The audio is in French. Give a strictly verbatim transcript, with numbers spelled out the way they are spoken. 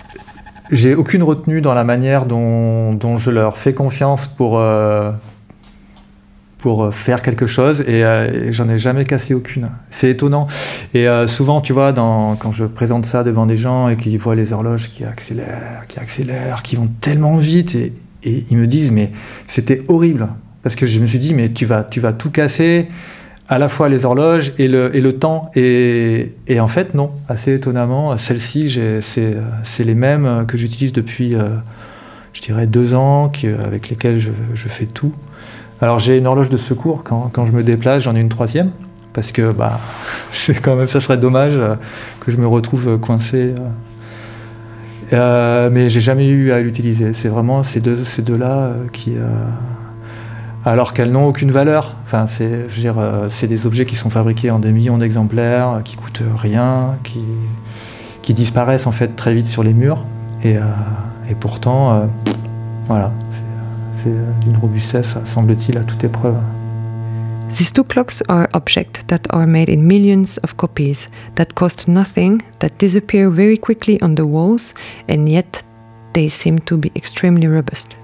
j'ai aucune retenue dans la manière dont, dont je leur fais confiance pour, euh, pour faire quelque chose et, euh, et j'en ai jamais cassé aucune. C'est étonnant. Et euh, souvent, tu vois, dans, quand je présente ça devant des gens et qu'ils voient les horloges qui accélèrent, qui accélèrent, qui vont tellement vite et, et ils me disent mais c'était horrible parce que je me suis dit mais tu vas, tu vas tout casser, à la fois les horloges et le, et le temps et, et en fait non, assez étonnamment, celles-ci j'ai, c'est, c'est les mêmes que j'utilise depuis euh, je dirais deux ans qui, avec lesquelles je, je fais tout. Alors j'ai une horloge de secours quand, quand je me déplace, j'en ai une troisième parce que bah, c'est quand même, ça serait dommage que je me retrouve coincé. Euh, mais j'ai jamais eu à l'utiliser. C'est vraiment ces deux, ces deux-là qui, euh, alors qu'elles n'ont aucune valeur. Enfin, c'est, je veux dire, c'est des objets qui sont fabriqués en des millions d'exemplaires, qui coûtent rien, qui, qui disparaissent en fait très vite sur les murs. Et, euh, et pourtant, euh, voilà. C'est, C'est d'une robustesse, semble-t-il, à toute épreuve. These two clocks are objects that are made in millions of copies, that cost nothing, that disappear very quickly on the walls, and yet they seem to be extremely robust.